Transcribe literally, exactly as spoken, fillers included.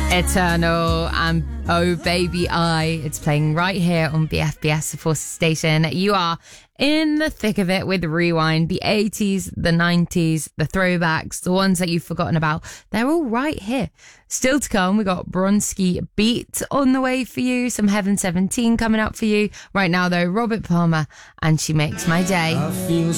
Eternal and Oh Baby I. It's playing right here on B F B S, the Force Station. You are in the thick of it with Rewind. The eighties, the nineties, the throwbacks, the ones that you've forgotten about. They're all right here. Still to come, we got Bronski Beat on the way for you. Some Heaven seventeen coming up for you. Right now, though, Robert Palmer and She Makes My Day. I feel